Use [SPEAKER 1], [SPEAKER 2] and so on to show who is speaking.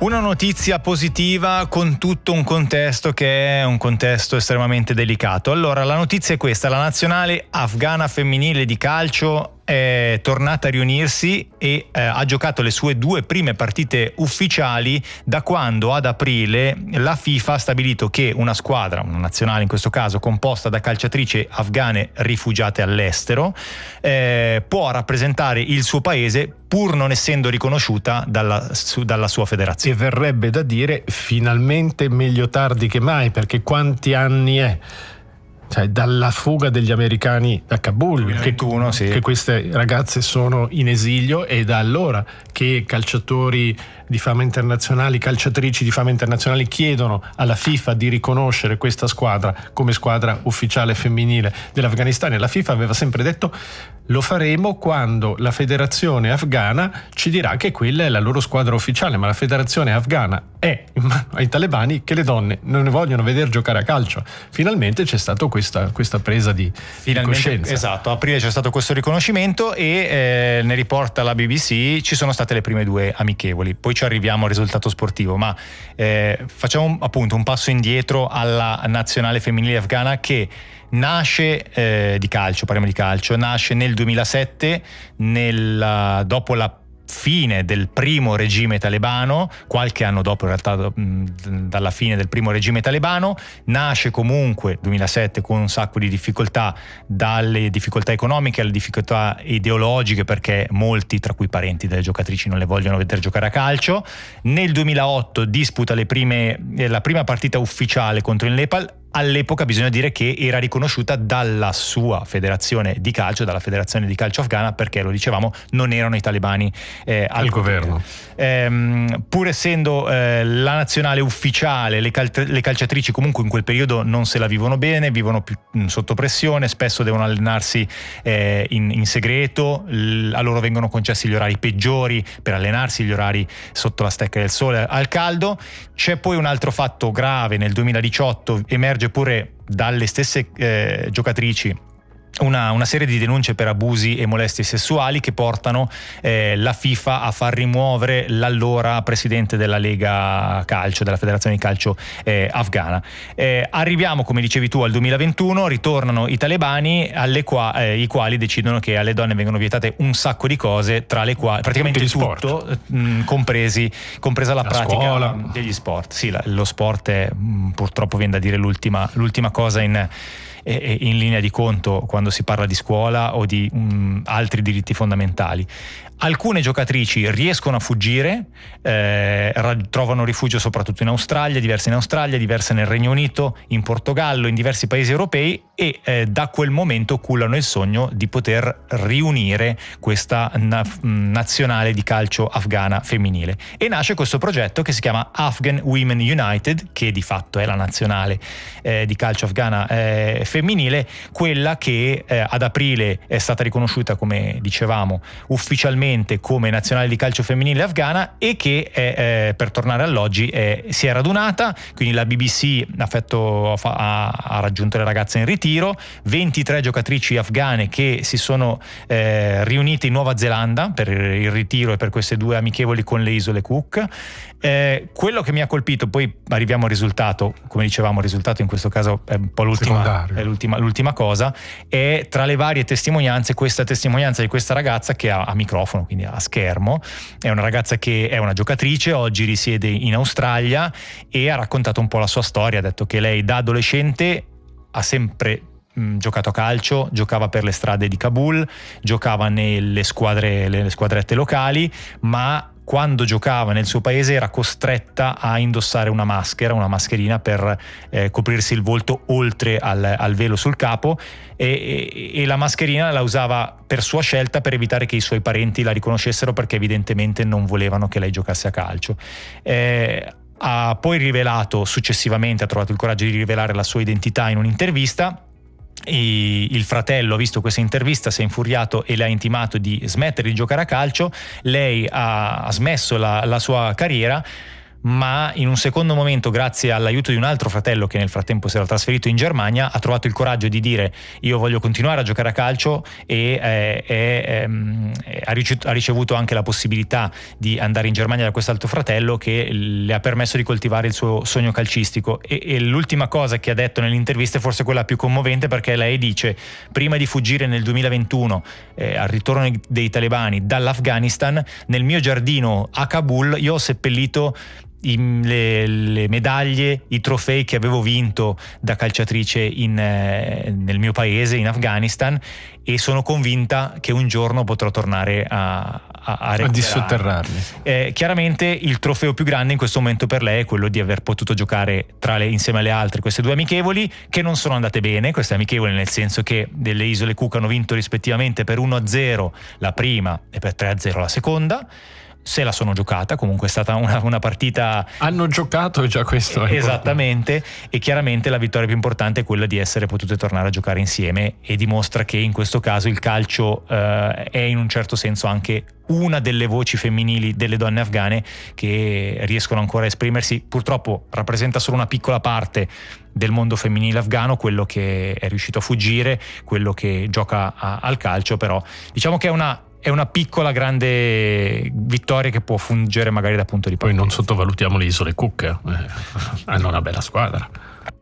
[SPEAKER 1] Una notizia positiva con tutto un contesto che è un contesto estremamente delicato. Allora, la notizia è questa: la nazionale afghana femminile di calcio è tornata a riunirsi e ha giocato le sue 2 prime partite ufficiali da quando ad aprile la FIFA ha stabilito che una squadra, una nazionale in questo caso, composta da calciatrici afghane rifugiate all'estero, può rappresentare il suo paese pur non essendo riconosciuta dalla sua federazione.
[SPEAKER 2] E verrebbe da dire finalmente meglio tardi che mai, perché quanti anni è? Cioè, dalla fuga degli americani da Kabul
[SPEAKER 1] 2021,
[SPEAKER 2] che queste ragazze sono in esilio, e da allora che calciatori di fama internazionali, calciatrici di fama internazionali chiedono alla FIFA di riconoscere questa squadra come squadra ufficiale femminile dell'Afghanistan. E la FIFA aveva sempre detto: lo faremo quando la federazione afghana ci dirà che quella è la loro squadra ufficiale. Ma la federazione afghana è in mano ai talebani, che le donne non ne vogliono vedere giocare a calcio. Finalmente c'è stata questa presa di coscienza.
[SPEAKER 1] Esatto, a aprile c'è stato questo riconoscimento e ne riporta la BBC, ci sono state le prime 2 amichevoli, poi ci arriviamo al risultato sportivo, ma facciamo appunto un passo indietro alla nazionale femminile afghana che nasce di calcio, parliamo di calcio, nasce nel 2007 dopo la fine del primo regime talebano, qualche anno dopo in realtà dalla fine del primo regime talebano. Nasce comunque 2007 con un sacco di difficoltà, dalle difficoltà economiche alle difficoltà ideologiche, perché molti, tra cui parenti delle giocatrici, non le vogliono vedere giocare a calcio. Nel 2008 disputa la prima partita ufficiale contro il Nepal. All'epoca bisogna dire che era riconosciuta dalla sua federazione di calcio, dalla federazione di calcio afghana, perché, lo dicevamo, non erano i talebani al
[SPEAKER 2] governo.
[SPEAKER 1] Pur essendo la nazionale ufficiale, le calciatrici comunque in quel periodo non se la vivono bene, vivono più sotto pressione, spesso devono allenarsi in segreto, a loro vengono concessi gli orari peggiori per allenarsi, gli orari sotto la stecca del sole al caldo. C'è poi un altro fatto grave: nel 2018 emerge pure dalle stesse giocatrici una serie di denunce per abusi e molestie sessuali che portano la FIFA a far rimuovere l'allora presidente della Lega Calcio, della Federazione di Calcio afghana. Arriviamo, come dicevi tu, al 2021, ritornano i talebani, i quali decidono che alle donne vengono vietate un sacco di cose, tra le quali praticamente tutto, compresa la pratica
[SPEAKER 2] scuola
[SPEAKER 1] degli sport. Sì, lo sport è, purtroppo viene da dire, l'ultima cosa in linea di conto quando si parla di scuola o di altri diritti fondamentali. Alcune giocatrici riescono a fuggire, trovano rifugio soprattutto in Australia, diverse nel Regno Unito, in Portogallo, in diversi paesi europei, e da quel momento cullano il sogno di poter riunire questa nazionale di calcio afghana femminile. E nasce questo progetto che si chiama Afghan Women United, che di fatto è la nazionale di calcio afghana femminile, quella che ad aprile è stata riconosciuta, come dicevamo, ufficialmente come nazionale di calcio femminile afghana, e che per tornare all'oggi si è radunata. Quindi la BBC ha raggiunto le ragazze in ritiro, 23 giocatrici afghane che si sono riunite in Nuova Zelanda per il ritiro e per queste 2 amichevoli con le isole Cook. Quello che mi ha colpito, poi arriviamo al risultato, come dicevamo, il risultato in questo caso è un po' l'ultima cosa, è tra le varie testimonianze questa testimonianza di questa ragazza che ha a microfono, quindi a schermo. È una ragazza che è una giocatrice, oggi risiede in Australia, e ha raccontato un po' la sua storia. Ha detto che lei da adolescente ha sempre giocato a calcio, giocava per le strade di Kabul, giocava nelle squadrette locali, ma quando giocava nel suo paese era costretta a indossare una mascherina per coprirsi il volto oltre al velo sul capo, e la mascherina la usava per sua scelta, per evitare che i suoi parenti la riconoscessero, perché evidentemente non volevano che lei giocasse a calcio. Ha poi rivelato successivamente, ha trovato il coraggio di rivelare la sua identità in un'intervista. Il fratello ha visto questa intervista, si è infuriato e le ha intimato di smettere di giocare a calcio. Lei ha smesso la sua carriera, ma in un secondo momento, grazie all'aiuto di un altro fratello che nel frattempo si era trasferito in Germania, ha trovato il coraggio di dire: io voglio continuare a giocare a calcio, e ha ricevuto anche la possibilità di andare in Germania da quest'altro fratello, che le ha permesso di coltivare il suo sogno calcistico. E l'ultima cosa che ha detto nell'intervista è forse quella più commovente, perché lei dice: prima di fuggire nel 2021 al ritorno dei talebani dall'Afghanistan, nel mio giardino a Kabul io ho seppellito le medaglie, i trofei che avevo vinto da calciatrice nel mio paese, in Afghanistan, e sono convinta che un giorno potrò tornare a
[SPEAKER 2] dissotterrarli.
[SPEAKER 1] Chiaramente il trofeo più grande in questo momento per lei è quello di aver potuto giocare insieme alle altre queste due amichevoli, che non sono andate bene, queste amichevoli, nel senso che delle Isole Cook hanno vinto rispettivamente per 1-0 la prima e per 3-0 la seconda. Se la sono giocata, comunque è stata una partita.
[SPEAKER 2] Hanno giocato, già questo è
[SPEAKER 1] esattamente
[SPEAKER 2] importante.
[SPEAKER 1] E chiaramente la vittoria più importante è quella di essere potute tornare a giocare insieme, e dimostra che in questo caso il calcio è in un certo senso anche una delle voci femminili delle donne afghane che riescono ancora a esprimersi. Purtroppo rappresenta solo una piccola parte del mondo femminile afghano, quello che è riuscito a fuggire, quello che gioca al calcio, però diciamo che è una piccola grande vittoria che può fungere magari da punto di partenza.
[SPEAKER 2] Poi non sottovalutiamo le Isole Cook, hanno una bella squadra.